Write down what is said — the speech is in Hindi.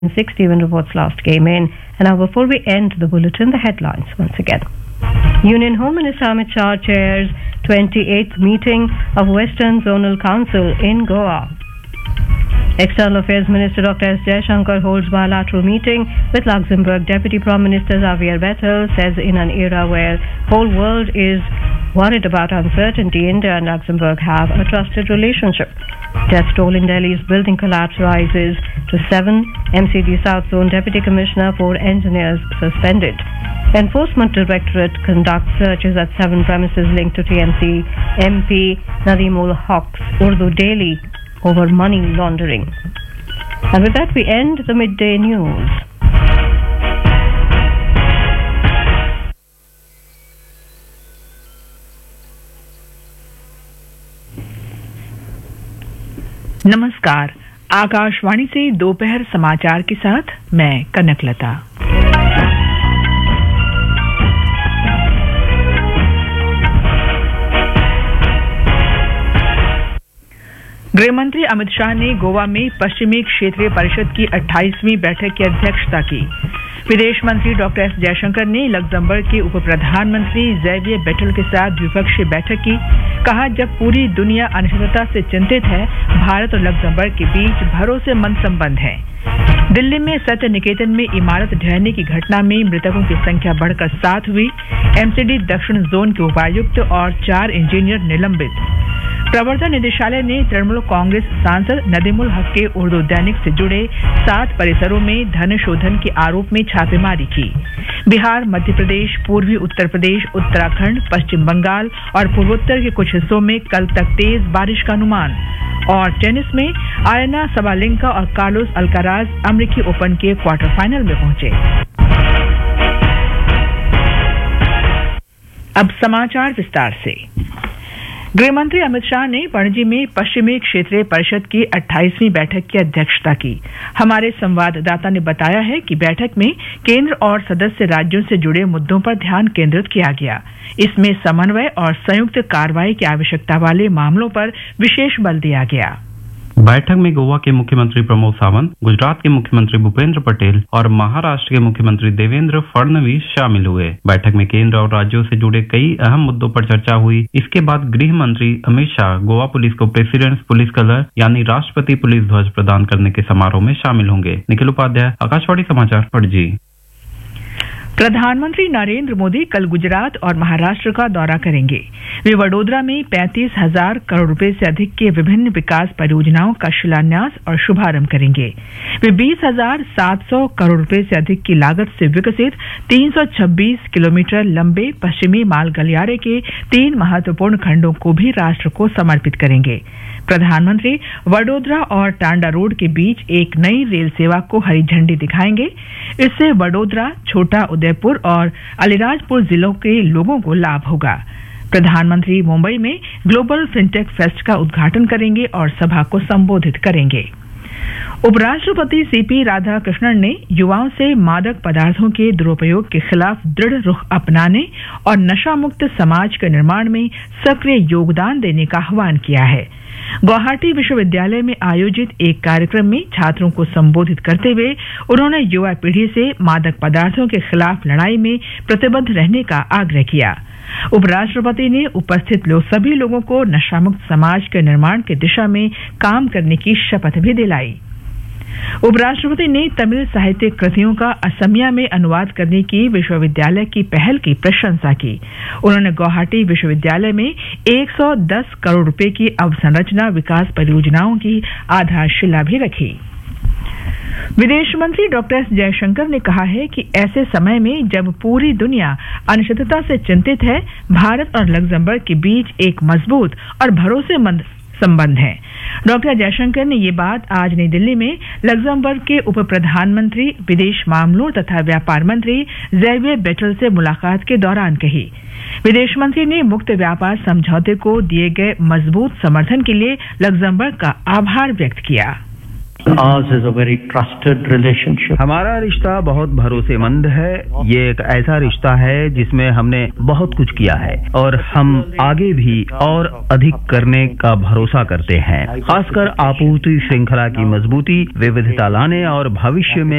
60 when reports last came in. And now before we end the bulletin, the headlines once again. Union Home Minister Amit Shah chairs 28th meeting of Western Zonal Council in Goa. External Affairs Minister Dr. S. Jaishankar holds bilateral meeting with Luxembourg Deputy Prime Minister Xavier Bettel. Says in an era where whole world is worried about uncertainty, India and Luxembourg have a trusted relationship. Death toll in Delhi's building collapse rises to 7. MCD South Zone Deputy Commissioner, 4 engineers suspended. Enforcement Directorate conducts searches at 7 premises linked to TMC MP Nadimul Haq's Urdu Daily over money laundering. And with that, we end the midday news. नमस्कार, आकाशवाणी से दोपहर समाचार के साथ मैं कनकलता। गृहमंत्री अमित शाह ने गोवा में पश्चिमी क्षेत्रीय परिषद की 28वीं बैठक की अध्यक्षता की। विदेश मंत्री डॉक्टर एस जयशंकर ने लग्जमबर्ग के उप प्रधानमंत्री ज़ैवियर बेटल के साथ द्विपक्षीय बैठक की। कहा, जब पूरी दुनिया अनिश्चितता से चिंतित है, भारत और लग्जमबर्ग के बीच भरोसेमंद संबंध हैं। दिल्ली में सत्य निकेतन में इमारत ढहने की घटना में मृतकों की संख्या बढ़कर 7 हुई। एमसीडी दक्षिण जोन के उपायुक्त और 4 इंजीनियर निलंबित। प्रवर्तन निदेशालय ने तृणमूल कांग्रेस सांसद नदीमुल हक के उर्दू दैनिक से जुड़े 7 परिसरों में धन शोधन के आरोप में छापेमारी की। बिहार, मध्य प्रदेश, पूर्वी उत्तर प्रदेश, उत्तराखंड, पश्चिम बंगाल और पूर्वोत्तर के कुछ हिस्सों में कल तक तेज बारिश का अनुमान। और टेनिस में आयना सबालेंका और कार्लोस अल्काराज अमेरिकी ओपन के क्वार्टर फाइनल में पहुंचे। अब समाचार विस्तार से। गृहमंत्री अमित शाह ने पणजी में पश्चिमी क्षेत्रीय परिषद की 28वीं बैठक की अध्यक्षता की। हमारे संवाददाता ने बताया है कि बैठक में केंद्र और सदस्य राज्यों से जुड़े मुद्दों पर ध्यान केंद्रित किया गया। इसमें समन्वय और संयुक्त कार्रवाई की आवश्यकता वाले मामलों पर विशेष बल दिया गया। बैठक में गोवा के मुख्यमंत्री प्रमोद सावंत, गुजरात के मुख्यमंत्री भूपेंद्र पटेल और महाराष्ट्र के मुख्यमंत्री देवेंद्र फडणवीस शामिल हुए। बैठक में केंद्र और राज्यों से जुड़े कई अहम मुद्दों पर चर्चा हुई। इसके बाद गृह मंत्री अमित शाह गोवा पुलिस को प्रेसिडेंट्स पुलिस कलर यानी राष्ट्रपति पुलिस ध्वज प्रदान करने के समारोह में शामिल होंगे। निखिल उपाध्याय, आकाशवाणी समाचार, पणजी। प्रधानमंत्री नरेंद्र मोदी कल गुजरात और महाराष्ट्र का दौरा करेंगे। वे वडोदरा में 35,000 करोड़ रुपए से अधिक के विभिन्न विकास परियोजनाओं का शिलान्यास और शुभारंभ करेंगे। वे 20,700 करोड़ रुपए से अधिक की लागत से विकसित 326 किलोमीटर लंबे पश्चिमी माल गलियारे के 3 महत्वपूर्ण खंडों को भी राष्ट्र को समर्पित करेंगे। प्रधानमंत्री वडोदरा और टांडा रोड के बीच एक नई रेल सेवा को हरी झंडी दिखाएंगे। इससे वडोदरा, छोटा उदयपुर और अलीराजपुर जिलों के लोगों को लाभ होगा। प्रधानमंत्री मुंबई में ग्लोबल फिनटेक फेस्ट का उद्घाटन करेंगे और सभा को संबोधित करेंगे। उपराष्ट्रपति सीपी राधाकृष्णन ने युवाओं से मादक पदार्थों के दुरुपयोग के खिलाफ दृढ़ रुख अपनाने और नशा मुक्त समाज के निर्माण में सक्रिय योगदान देने का आह्वान किया है। गुवाहाटी विश्वविद्यालय में आयोजित एक कार्यक्रम में छात्रों को संबोधित करते हुए उन्होंने युवा पीढ़ी से मादक पदार्थों के खिलाफ लड़ाई में प्रतिबद्ध रहने का आग्रह किया। उपराष्ट्रपति ने उपस्थित सभी लोगों को नशामुक्त समाज के निर्माण की दिशा में काम करने की शपथ भी दिलाई। उपराष्ट्रपति ने तमिल साहित्य कृतियों का असमिया में अनुवाद करने की विश्वविद्यालय की पहल की प्रशंसा की। उन्होंने गुवाहाटी विश्वविद्यालय में 110 करोड़ रुपए की अवसंरचना विकास परियोजनाओं की आधारशिला भी रखी। विदेश मंत्री डॉक्टर एस जयशंकर ने कहा है कि ऐसे समय में जब पूरी दुनिया अनिश्चितता से चिंतित है, भारत और लग्जमबर्ग के बीच एक मजबूत और भरोसेमंद संबंध है। डॉक्टर जयशंकर ने ये बात आज नई दिल्ली में लग्जमबर्ग के उप प्रधानमंत्री, विदेश मामलों तथा व्यापार मंत्री ज़ैवियर बेटल से मुलाकात के दौरान कही। विदेश मंत्री ने मुक्त व्यापार समझौते को दिए गए मजबूत समर्थन के लिए लग्जमबर्ग का आभार व्यक्त किया। Ours is a very trusted relationship. हमारा रिश्ता बहुत भरोसेमंद है। ये एक ऐसा रिश्ता है जिसमें हमने बहुत कुछ किया है और हम आगे भी और अधिक करने का भरोसा करते हैं, खासकर आपूर्ति श्रृंखला की मजबूती, विविधता लाने और भविष्य में